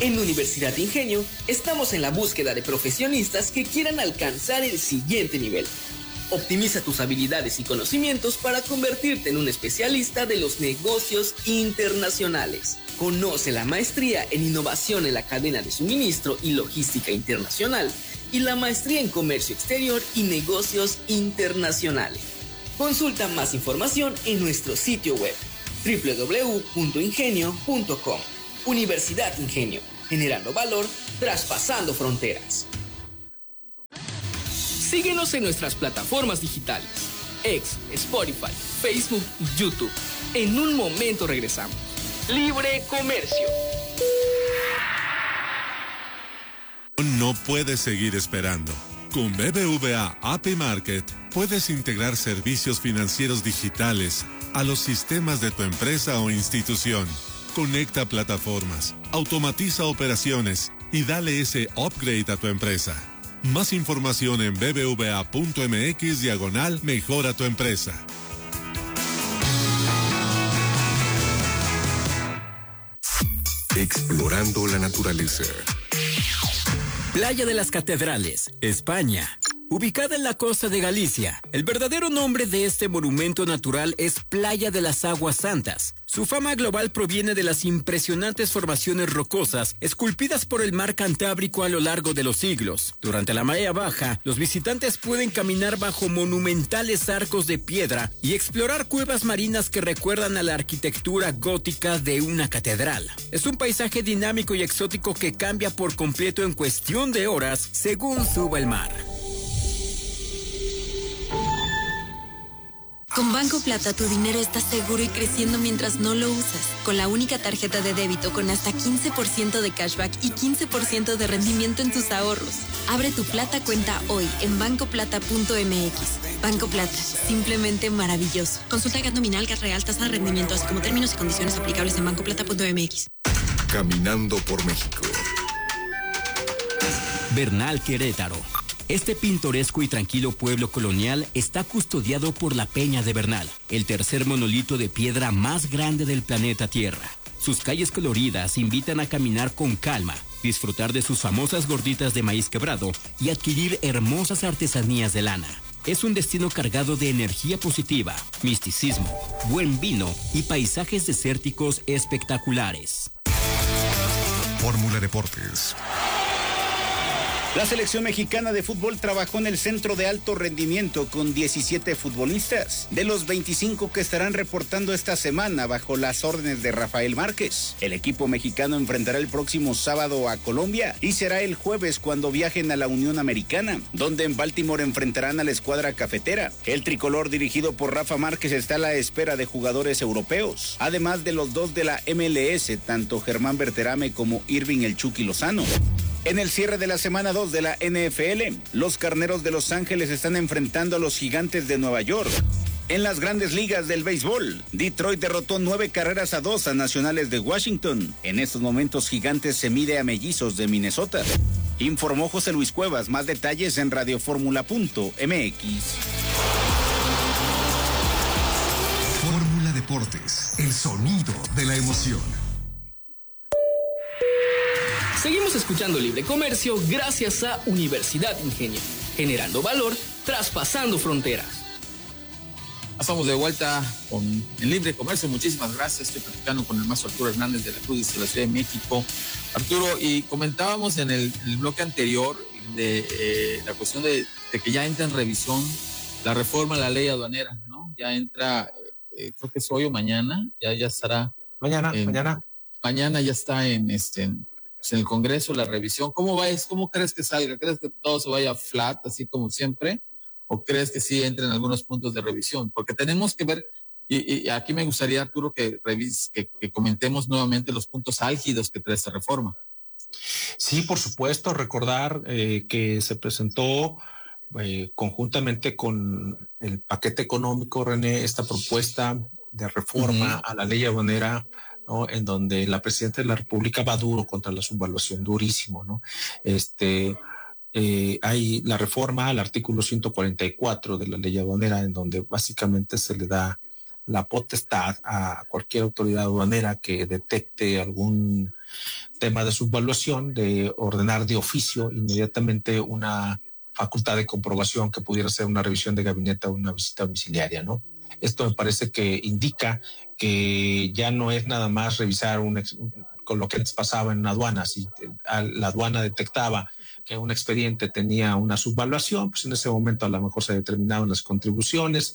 En Universidad Ingenio estamos en la búsqueda de profesionistas que quieran alcanzar el siguiente nivel. Optimiza tus habilidades y conocimientos para convertirte en un especialista de los negocios internacionales. Conoce la maestría en innovación en la cadena de suministro y logística internacional y la maestría en comercio exterior y negocios internacionales. Consulta más información en nuestro sitio web www.ingenio.com. Universidad Ingenio, generando valor, traspasando fronteras. Síguenos en nuestras plataformas digitales, X, Spotify, Facebook y YouTube. En un momento regresamos. Libre Comercio. No puedes seguir esperando. Con BBVA API Market puedes integrar servicios financieros digitales a los sistemas de tu empresa o institución. Conecta plataformas, automatiza operaciones y dale ese upgrade a tu empresa. Más información en bbva.mx/mejora tu empresa. Explorando la naturaleza. Playa de las Catedrales, España. Ubicada en la costa de Galicia, el verdadero nombre de este monumento natural es Playa de las Aguas Santas. Su fama global proviene de las impresionantes formaciones rocosas esculpidas por el mar Cantábrico a lo largo de los siglos. Durante la marea baja, los visitantes pueden caminar bajo monumentales arcos de piedra y explorar cuevas marinas que recuerdan a la arquitectura gótica de una catedral. Es un paisaje dinámico y exótico que cambia por completo en cuestión de horas según suba el mar. Con Banco Plata tu dinero está seguro y creciendo mientras no lo usas. Con la única tarjeta de débito con hasta 15% de cashback y 15% de rendimiento en tus ahorros. Abre tu Plata cuenta hoy en bancoplata.mx. Banco Plata, simplemente maravilloso. Consulta GAT nominal, GAT real, tasa de rendimiento, así como términos y condiciones aplicables en bancoplata.mx. Caminando por México. Bernal, Querétaro. Este pintoresco y tranquilo pueblo colonial está custodiado por la Peña de Bernal, el tercer monolito de piedra más grande del planeta Tierra. Sus calles coloridas invitan a caminar con calma, disfrutar de sus famosas gorditas de maíz quebrado y adquirir hermosas artesanías de lana. Es un destino cargado de energía positiva, misticismo, buen vino y paisajes desérticos espectaculares. Fórmula Deportes. La selección mexicana de fútbol trabajó en el centro de alto rendimiento con 17 futbolistas, de los 25 que estarán reportando esta semana bajo las órdenes de Rafael Márquez. El equipo mexicano enfrentará el próximo sábado a Colombia y será el jueves cuando viajen a la Unión Americana, donde en Baltimore enfrentarán a la escuadra cafetera. El tricolor dirigido por Rafa Márquez está a la espera de jugadores europeos, además de los dos de la MLS, tanto Germán Berterame como Irving El Chucky Lozano. En el cierre de la semana 2 de la NFL, los Carneros de Los Ángeles están enfrentando a los Gigantes de Nueva York. En las grandes ligas del béisbol, Detroit derrotó 9-2 a Nacionales de Washington. En estos momentos, Gigantes se mide a Mellizos de Minnesota. Informó José Luis Cuevas. Más detalles en radioformula.mx. Fórmula Deportes, el sonido de la emoción. Seguimos escuchando Libre Comercio gracias a Universidad Ingenio, generando valor, traspasando fronteras. Estamos de vuelta con el Libre Comercio. Muchísimas gracias. Estoy platicando con el maestro Arturo Hernández de la Cruz de la Ciudad de México. Arturo, y comentábamos en el bloque anterior de la cuestión de que ya entra en revisión la reforma a la ley aduanera, ¿no? Ya entra, creo que es hoy o mañana, ya estará. Mañana ya está en el Congreso la revisión. ¿Cómo crees que salga? ¿Crees que todo se vaya flat, así como siempre? ¿O crees que sí entren algunos puntos de revisión? Porque tenemos que ver, y aquí me gustaría, Arturo, que comentemos nuevamente los puntos álgidos que trae esta reforma. Sí, por supuesto, recordar que se presentó conjuntamente con el paquete económico, René, esta propuesta de reforma a la ley aduanera, ¿no? En donde la presidenta de la República va duro contra la subvaluación, durísimo, ¿no? Hay la reforma al artículo 144 de la ley aduanera, en donde básicamente se le da la potestad a cualquier autoridad aduanera que detecte algún tema de subvaluación, de ordenar de oficio inmediatamente una facultad de comprobación que pudiera ser una revisión de gabinete o una visita domiciliaria, ¿no? Esto me parece que indica que ya no es nada más revisar con lo que antes pasaba en una aduana. Si la aduana detectaba que un expediente tenía una subvaluación, pues en ese momento a lo mejor se determinaban las contribuciones,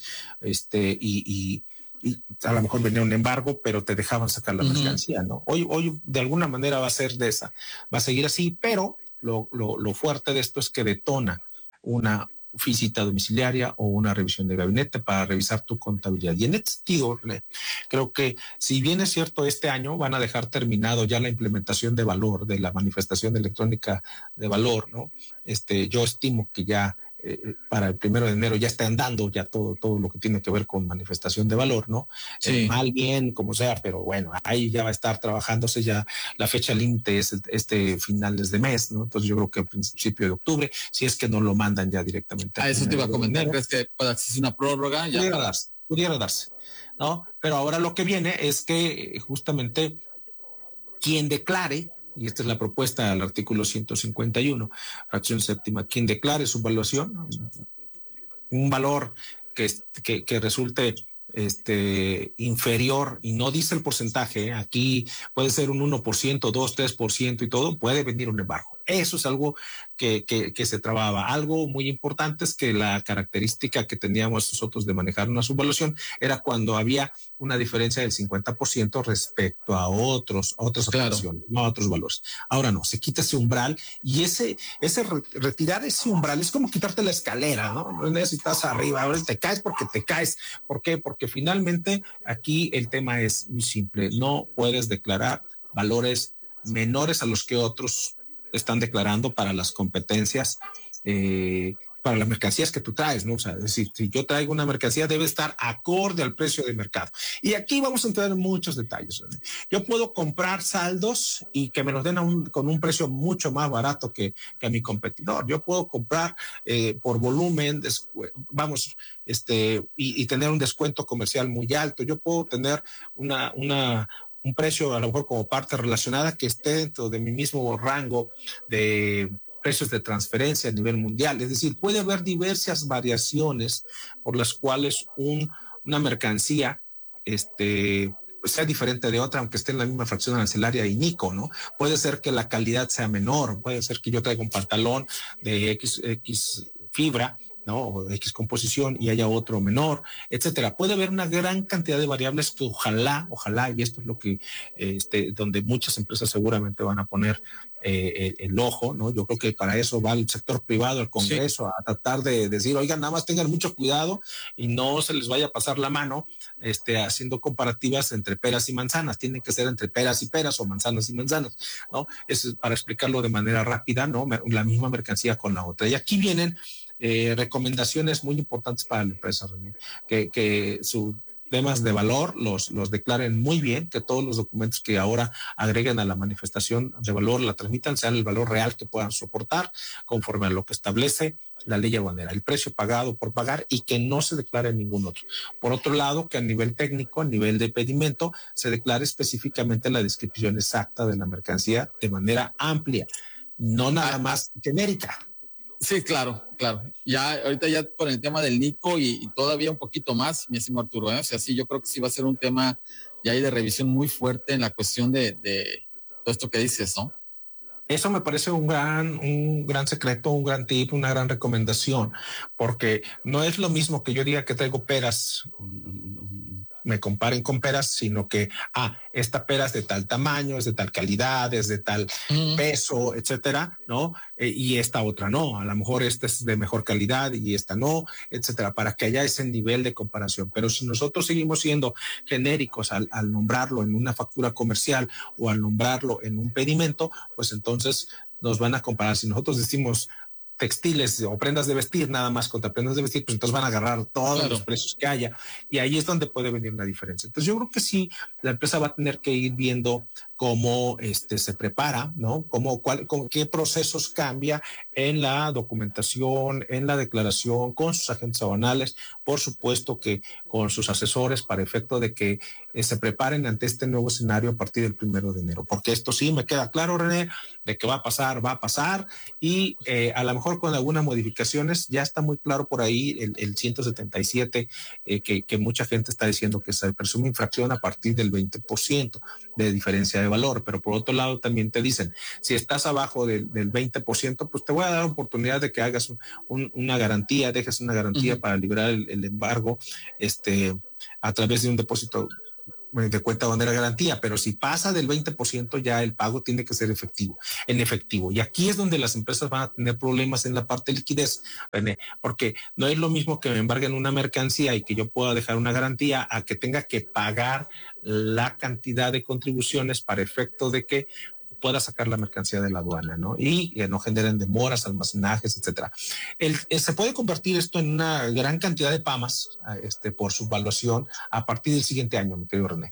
y a lo mejor venía un embargo, pero te dejaban sacar la mercancía, ¿no? Hoy de alguna manera va a ser de esa, va a seguir así, pero lo fuerte de esto es que detona una visita domiciliaria o una revisión de gabinete para revisar tu contabilidad. Y en este sentido, creo que si bien es cierto, este año van a dejar terminado ya la implementación de valor, de la manifestación electrónica de valor, ¿no? Yo estimo que ya para el 1 de enero ya está andando ya todo lo que tiene que ver con manifestación de valor, ¿no? Sí. Mal, bien, como sea, pero bueno, ahí ya va a estar trabajándose, ya la fecha límite es finales de mes, ¿no? Entonces yo creo que a principio de octubre, si es que no lo mandan ya directamente. A eso te iba a comentar, ¿crees que pueda existir una prórroga? Ya Pudiera darse, ¿no? Pero ahora lo que viene es que justamente quien declare, y esta es la propuesta al artículo 151, fracción séptima, quien declare su valuación, un valor que resulte inferior, y no dice el porcentaje, aquí puede ser un 1%, 2%, 3% y todo, puede venir un embargo. Eso es algo que se trababa. Algo muy importante es que la característica que teníamos nosotros de manejar una subvaluación era cuando había una diferencia del 50% respecto a otras operaciones, no a otros valores. Ahora no, se quita ese umbral, y retirar ese umbral es como quitarte la escalera, ¿no? No necesitas arriba, ahora te caes porque te caes. ¿Por qué? Porque finalmente aquí el tema es muy simple. No puedes declarar valores menores a los que otros están declarando para las competencias, para las mercancías que tú traes, ¿no? O sea, es decir, si yo traigo una mercancía, debe estar acorde al precio de mercado. Y aquí vamos a entrar en muchos detalles. Yo puedo comprar saldos y que me los den con un precio mucho más barato que a mi competidor. Yo puedo comprar por volumen, y tener un descuento comercial muy alto. Yo puedo tener un precio a lo mejor como parte relacionada que esté dentro de mi mismo rango de precios de transferencia a nivel mundial. Es decir, puede haber diversas variaciones por las cuales una mercancía sea diferente de otra, aunque esté en la misma fracción arancelaria y NICO, ¿no? Puede ser que la calidad sea menor, puede ser que yo traiga un pantalón de X fibra, ¿no? O de X composición y haya otro menor, etcétera. Puede haber una gran cantidad de variables que ojalá, y esto es lo que, donde muchas empresas seguramente van a poner el ojo, ¿no? Yo creo que para eso va el sector privado, el Congreso, a tratar de decir, oigan, nada más tengan mucho cuidado y no se les vaya a pasar la mano, haciendo comparativas entre peras y manzanas. Tienen que ser entre peras y peras o manzanas y manzanas, ¿no? Es para explicarlo de manera rápida, ¿no? La misma mercancía con la otra. Y aquí vienen recomendaciones muy importantes para la empresa, René, que sus temas de valor los declaren muy bien, que todos los documentos que ahora agreguen a la manifestación de valor la transmitan, sean el valor real que puedan soportar conforme a lo que establece la ley aduanera, el precio pagado por pagar, y que no se declare ningún otro. Por otro lado, que a nivel técnico, a nivel de pedimento, se declare específicamente la descripción exacta de la mercancía de manera amplia, no nada más genérica. Sí, claro. Ya ahorita ya con el tema del NICO y todavía un poquito más, mi estimado Arturo, ¿eh? O sea, sí, yo creo que sí va a ser un tema ya ahí de revisión muy fuerte en la cuestión de todo esto que dices, ¿no? Eso me parece un gran secreto, un gran tip, una gran recomendación, porque no es lo mismo que yo diga que traigo peras, me comparen con peras, sino que, esta pera es de tal tamaño, es de tal calidad, es de tal peso, etcétera, ¿no? Y esta otra no, a lo mejor esta es de mejor calidad y esta no, etcétera, para que haya ese nivel de comparación. Pero si nosotros seguimos siendo genéricos al nombrarlo en una factura comercial o al nombrarlo en un pedimento, pues entonces nos van a comparar. Si nosotros decimos textiles o prendas de vestir, nada más contra prendas de vestir, pues entonces van a agarrar todos los precios que haya, y ahí es donde puede venir una diferencia. Entonces yo creo que sí, la empresa va a tener que ir viendo cómo se prepara, ¿no? Qué procesos cambia en la documentación, en la declaración, con sus agentes aduanales, por supuesto que con sus asesores para efecto de que se preparen ante este nuevo escenario a partir del 1 de enero. Porque esto sí me queda claro, René, de que va a pasar y a lo mejor con algunas modificaciones. Ya está muy claro por ahí el 177 que mucha gente está diciendo que se presume infracción a partir del 20% de diferencia de valor, pero por otro lado también te dicen, si estás abajo del 20%, pues te voy a dar oportunidad de que hagas una garantía, dejes una garantía para librar el embargo a través de un depósito de cuenta aduanera garantía, pero si pasa del 20% ya el pago tiene que ser en efectivo. Y aquí es donde las empresas van a tener problemas en la parte de liquidez, René, porque no es lo mismo que me embarguen una mercancía y que yo pueda dejar una garantía a que tenga que pagar la cantidad de contribuciones para efecto de que pueda sacar la mercancía de la aduana, ¿no? Y que no generen demoras, almacenajes, etcétera. Se puede convertir esto en una gran cantidad de PAMAs, por su valuación a partir del siguiente año, mi querido René.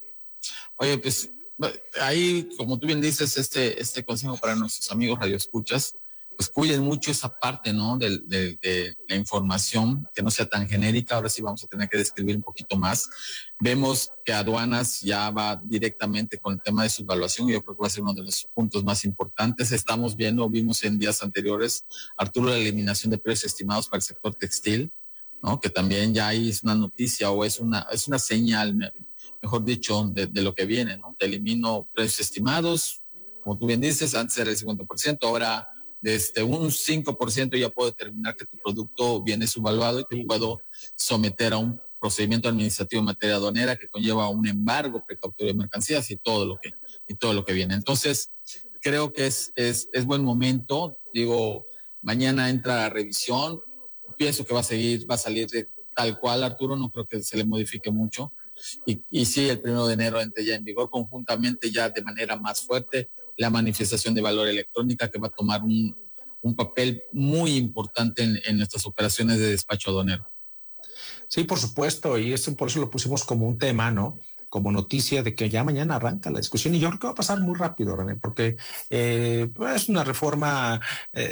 Oye, pues ahí, como tú bien dices, este consejo para nuestros amigos radioescuchas, pues cuiden mucho esa parte, ¿no? De la información, que no sea tan genérica. Ahora sí vamos a tener que describir un poquito más. Vemos que aduanas ya va directamente con el tema de su evaluación y yo creo que va a ser uno de los puntos más importantes. Vimos en días anteriores, Arturo, la eliminación de precios estimados para el sector textil, ¿no? Que también ya ahí es una noticia o es una señal, mejor dicho, de lo que viene, ¿no? Te elimino precios estimados, como tú bien dices, antes era el 50%, ahora desde un 5% ya puedo determinar que tu producto viene subvaluado y te puedo someter a un procedimiento administrativo en materia aduanera que conlleva un embargo precautorio de mercancías y todo lo que viene. Entonces, creo que es buen momento. Digo, mañana entra a revisión. Pienso que va a salir de tal cual, Arturo, no creo que se le modifique mucho. Y sí, el 1 de enero entre ya en vigor conjuntamente ya de manera más fuerte la manifestación de valor electrónica que va a tomar un papel muy importante en nuestras operaciones de despacho aduanero. Sí, por supuesto, y por eso lo pusimos como un tema, ¿no? Como noticia de que ya mañana arranca la discusión y yo creo que va a pasar muy rápido, René, porque es una reforma,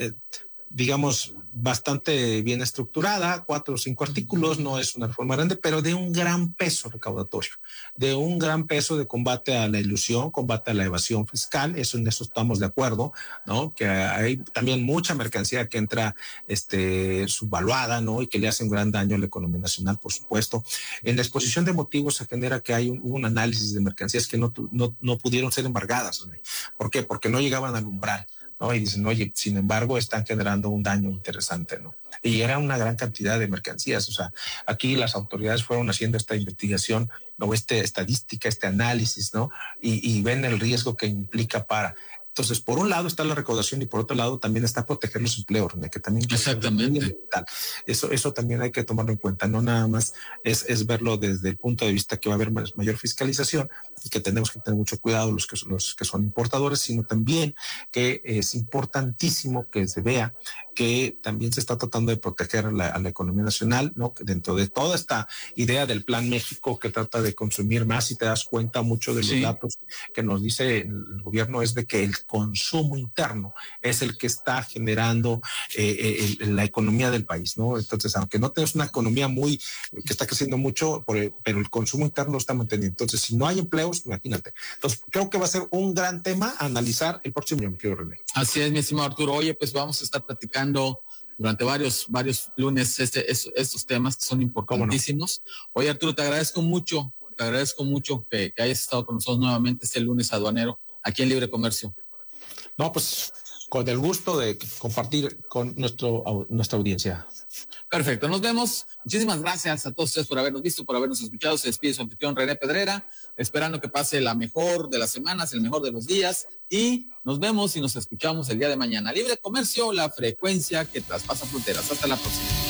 digamos, bastante bien estructurada, 4 o 5 artículos, no es una reforma grande, pero de un gran peso recaudatorio, de un gran peso de combate a la ilusión, combate a la evasión fiscal, en eso estamos de acuerdo, ¿no? Que hay también mucha mercancía que entra subvaluada, ¿no? Y que le hace un gran daño a la economía nacional, por supuesto. En la exposición de motivos se genera que hay un análisis de mercancías que no pudieron ser embargadas, ¿no? ¿Por qué? Porque no llegaban al umbral, ¿no? Y dicen, oye, sin embargo, están generando un daño interesante, ¿no? Y era una gran cantidad de mercancías. O sea, aquí las autoridades fueron haciendo esta investigación, ¿no? Estadística, análisis, ¿no? Y ven el riesgo que implica para. Entonces, por un lado está la recaudación y por otro lado también está proteger los empleos, ¿no? Que también exactamente. Eso también hay que tomarlo en cuenta. No nada más es verlo desde el punto de vista que va a haber mayor fiscalización y que tenemos que tener mucho cuidado los que son importadores, sino también que es importantísimo que se vea que también se está tratando de proteger a la economía nacional, ¿no? Dentro de toda esta idea del Plan México que trata de consumir más, y te das cuenta mucho de los datos que nos dice el gobierno, es de que el consumo interno es el que está generando la economía del país, ¿no? Entonces, aunque no tenemos una economía que está creciendo mucho, pero el consumo interno lo está manteniendo. Entonces, si no hay empleos, imagínate. Entonces, creo que va a ser un gran tema a analizar el próximo año, mi querido René. Así es, mi estimado Arturo. Oye, pues vamos a estar platicando durante varios lunes estos temas que son importantísimos. No. Oye, Arturo, te agradezco mucho que hayas estado con nosotros nuevamente este lunes aduanero aquí en Libre Comercio. No, pues con el gusto de compartir con nuestra audiencia. Perfecto, nos vemos. Muchísimas gracias a todos ustedes por habernos visto, por habernos escuchado. Se despide su anfitrión René Pedrera, esperando que pase la mejor de las semanas, el mejor de los días, y nos vemos y nos escuchamos el día de mañana. Libre Comercio, la frecuencia que traspasa fronteras. Hasta la próxima.